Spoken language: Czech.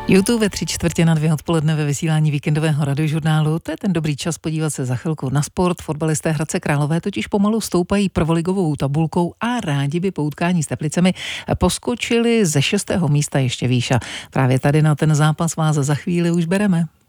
YouTube ve 3:45 odpoledne ve vysílání víkendového radiožurnálu. To je ten dobrý čas podívat se za chvilku na sport. Fotbalisté Hradce Králové totiž pomalu stoupají prvoligovou tabulkou a rádi by po utkání s Teplicemi poskočili ze 6. místa ještě výš. A právě tady na ten zápas vás za chvíli už bereme.